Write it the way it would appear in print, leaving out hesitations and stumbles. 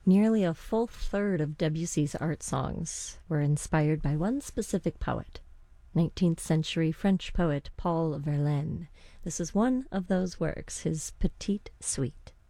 Nearly a full third of Debussy's art songs were inspired by one specific poet, 19th century French poet Paul Verlaine. This is one of those works, his Petite Suite.